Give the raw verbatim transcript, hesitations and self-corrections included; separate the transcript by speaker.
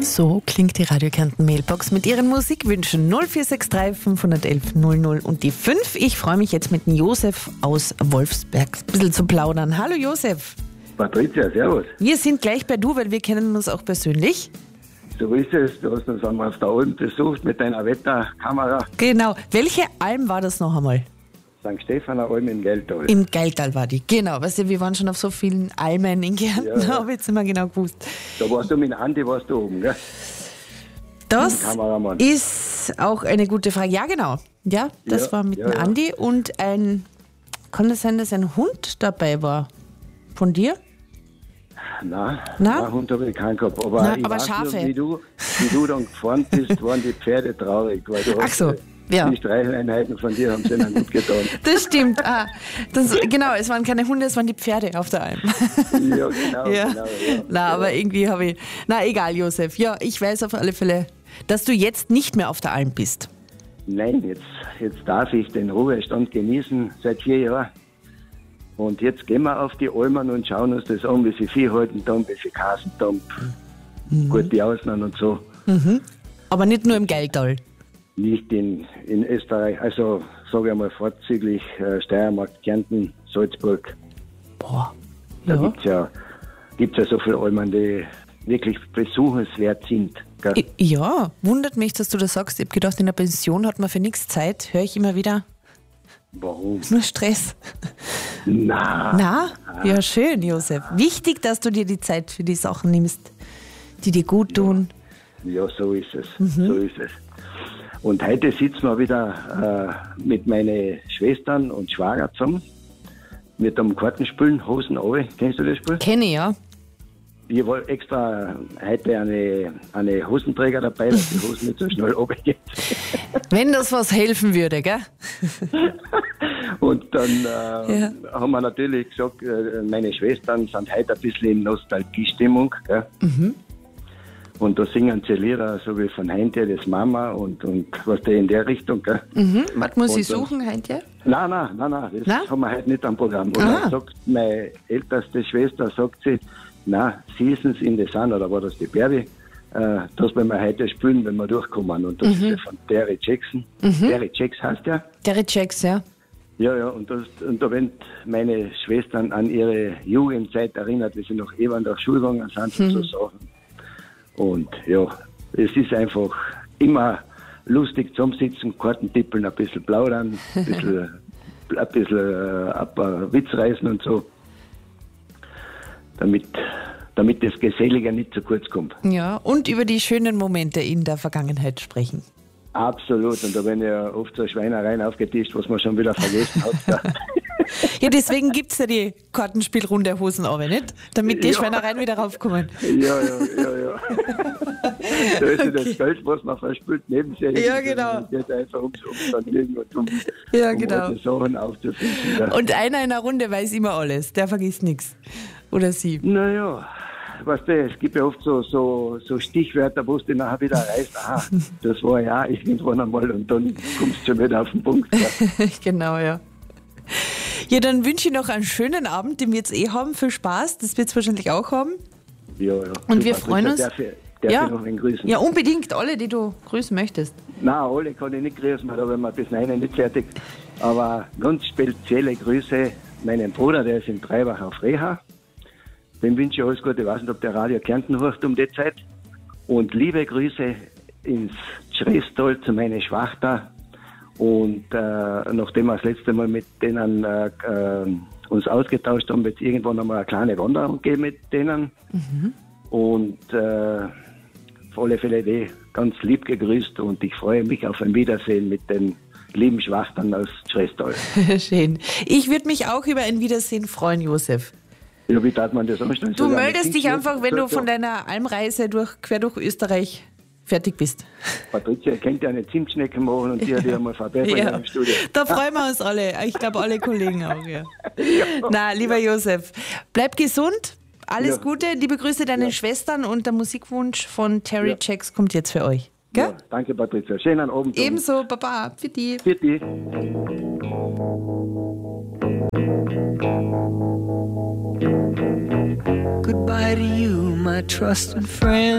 Speaker 1: So klingt die Radio Kärnten Mailbox mit ihren Musikwünschen null vier sechs drei fünf eins eins null null und die fünf. Ich freue mich jetzt mit dem Josef aus Wolfsberg ein bisschen zu plaudern. Hallo Josef.
Speaker 2: Patricia, servus.
Speaker 1: Wir sind gleich bei du, weil wir kennen uns auch persönlich.
Speaker 2: So ist es. Du hast uns einmal auf der Alm besucht mit deiner Wetterkamera.
Speaker 1: Genau. Welche Alm war das noch einmal?
Speaker 2: Sankt Stephaner Alm im Geldtal.
Speaker 1: Im Geldtal war die, genau. Weißt du, wir waren schon auf so vielen Almen in Kärnten,
Speaker 2: Ja, ja.
Speaker 1: habe ich jetzt nicht mehr genau gewusst.
Speaker 2: Da warst du mit Andi, warst du oben, gell?
Speaker 1: Das
Speaker 2: Kameramann.
Speaker 1: ist auch eine gute Frage. Ja, genau. Ja, das
Speaker 2: Ja,
Speaker 1: war mit
Speaker 2: ja,
Speaker 1: dem
Speaker 2: ja.
Speaker 1: Andi und ein, kann es sein, dass ein Hund dabei war? Von dir?
Speaker 2: Nein,
Speaker 1: Na?
Speaker 2: nein, Hund habe ich keinen gehabt. Aber,
Speaker 1: Na,
Speaker 2: ich
Speaker 1: aber
Speaker 2: weiß
Speaker 1: Schafe.
Speaker 2: Nur, wie, du, wie du dann gefahren bist, waren die Pferde traurig. Weil du
Speaker 1: Ach
Speaker 2: hast,
Speaker 1: so,
Speaker 2: äh,
Speaker 1: ja.
Speaker 2: Die Streicheleinheiten von dir haben sie ihnen gut getan.
Speaker 1: Das stimmt. Ah, das, genau, es waren keine Hunde, es waren die Pferde auf der Alm.
Speaker 2: Ja, genau.
Speaker 1: Ja.
Speaker 2: genau ja.
Speaker 1: Na, aber irgendwie habe ich. Na, egal, Josef. Ja, ich weiß auf alle Fälle, dass du jetzt nicht mehr auf der Alm bist.
Speaker 2: Nein, jetzt, jetzt darf ich den Ruhestand genießen seit vier Jahren. Und jetzt gehen wir auf die Almen und schauen uns das an, wie sie Vieh halten, dann, wie sie Kasen dann,
Speaker 1: Mhm.
Speaker 2: gute Ausnahmen und so.
Speaker 1: Aber nicht nur im Geldtal.
Speaker 2: Nicht in, in Österreich, also sage ich mal vorzüglich äh, Steiermark, Kärnten, Salzburg.
Speaker 1: Boah.
Speaker 2: Da
Speaker 1: Ja.
Speaker 2: gibt's ja, gibt's ja so viele Almen, die wirklich besuchenswert sind. Gell?
Speaker 1: I- Ja, wundert mich, dass du das sagst. Ich habe gedacht, in der Pension hat man für nichts Zeit. Höre ich immer wieder.
Speaker 2: Warum?
Speaker 1: Nur Stress.
Speaker 2: Na,
Speaker 1: Na? Ja, schön, Josef. Wichtig, dass du dir die Zeit für die Sachen nimmst, die dir gut tun.
Speaker 2: ja, so ist es. So ist es. Und heute sitzen wir wieder äh, mit meinen Schwestern und Schwager zusammen. Mit einem Kartenspielen, Hosen runter. Kennst du das Spiel?
Speaker 1: Kenne ich, ja.
Speaker 2: Ich wollte extra heute eine, eine Hosenträger dabei, dass die Hosen nicht so schnell runtergehen.
Speaker 1: Wenn das was helfen würde, gell?
Speaker 2: Und dann äh,
Speaker 1: Ja.
Speaker 2: haben wir natürlich gesagt, äh, meine Schwestern sind heute ein bisschen in Nostalgiestimmung. Gell? Und da singen sie Lieder, so wie von Heintje, das Mama und, und was da in der Richtung. Gell?
Speaker 1: Mhm. Was muss ich
Speaker 2: Und dann-
Speaker 1: suchen, Heintje?
Speaker 2: Nein, nein, nein, nein, das
Speaker 1: Nein?
Speaker 2: haben wir heute nicht am Programm. Und
Speaker 1: Aha.
Speaker 2: dann sagt meine älteste Schwester, sagt sie, na, Seasons in the Sun, oder war das die Bärbi, äh, das wollen wir heute spielen, wenn wir durchkommen. Und das ist ja von Terry Jackson. Terry Jacks heißt der.
Speaker 1: Derry Checks, ja.
Speaker 2: Ja, ja, und, das, und da werden meine Schwestern an ihre Jugendzeit erinnert, wie sie noch eben an der Schule gegangen sind und so Sachen. Und ja, es ist einfach immer lustig zusammensitzen, Karten tippeln, ein bisschen plaudern, ein bisschen, ein bisschen äh, ein paar Witz reißen und so, damit, damit das Gesellige nicht zu kurz kommt.
Speaker 1: Ja, und über die schönen Momente in der Vergangenheit sprechen.
Speaker 2: Absolut, und da werden ja oft so Schweinereien aufgetischt, was man schon wieder vergessen hat.
Speaker 1: Ja, deswegen gibt es ja die Kartenspielrunde Hosen runter, nicht? Damit die
Speaker 2: Ja.
Speaker 1: Schweinereien wieder raufkommen.
Speaker 2: Ja, ja, ja, ja. Da ist ja das Geld, was man verspielt, neben sich.
Speaker 1: Ja, genau.
Speaker 2: Es geht einfach ums, ums Vergnügen und um,
Speaker 1: Ja,
Speaker 2: um
Speaker 1: genau.
Speaker 2: alte Sachen aufzufinden. Ja.
Speaker 1: Und einer in der Runde weiß immer alles, der vergisst nichts. Oder sie.
Speaker 2: Naja, weißt du, es gibt ja oft so, so, so Stichwörter, wo du nachher wieder reißt, aha, das war ja irgendwann einmal und dann kommst du schon wieder auf den Punkt. Ja.
Speaker 1: Genau, ja. Ja, dann wünsche ich noch einen schönen Abend, den wir jetzt eh haben. Viel Spaß, das wird es wahrscheinlich auch haben.
Speaker 2: Ja, ja.
Speaker 1: Und
Speaker 2: Du,
Speaker 1: wir
Speaker 2: Patricia,
Speaker 1: freuen uns.
Speaker 2: Darf ich, darf
Speaker 1: Ja.
Speaker 2: ich noch einen grüßen?
Speaker 1: Ja, unbedingt alle, die du grüßen möchtest.
Speaker 2: Nein, alle kann ich nicht grüßen, da bin wir bis neun nicht fertig. Aber ganz spezielle Grüße meinem Bruder, der ist in Treibach auf Reha. Dem wünsche ich alles Gute. Ich weiß nicht, ob der Radio Kärnten hört um die Zeit. Und liebe Grüße ins Schrestal zu meiner Schwester. Und äh, nachdem wir das letzte Mal mit denen äh, äh, uns ausgetauscht haben, wird es irgendwann einmal eine kleine Wanderung geben mit denen. Und äh, auf alle Fälle die ganz lieb gegrüßt und ich freue mich auf ein Wiedersehen mit den lieben Schwestern aus Schrestal.
Speaker 1: Schön. Ich würde mich auch über ein Wiedersehen freuen, Josef.
Speaker 2: Ja, wie darf man das anstellen?
Speaker 1: Du
Speaker 2: Soll ich
Speaker 1: meldest
Speaker 2: eine
Speaker 1: dich
Speaker 2: Zinkschrift-
Speaker 1: einfach, wenn du von
Speaker 2: Ja,
Speaker 1: deiner Almreise durch, quer durch Österreich fertig bist.
Speaker 2: Patricia, ihr könnt ja eine Zimtschnecke machen und die, die einmal vorbeibringen
Speaker 1: Ja,
Speaker 2: im Studio.
Speaker 1: da freuen wir uns alle. Ich glaube, alle Kollegen auch. Ja. Na, lieber Josef, bleib gesund. Alles
Speaker 2: Ja.
Speaker 1: Gute. Liebe Grüße deinen
Speaker 2: Ja.
Speaker 1: Schwestern und der Musikwunsch von Terry
Speaker 2: Ja.
Speaker 1: Jacks kommt jetzt für euch. Gell?
Speaker 2: Ja, danke, Patricia. Schönen Abend.
Speaker 1: Ebenso, Baba, für die.
Speaker 2: Für dich.
Speaker 3: Goodbye to you, my trusted friend.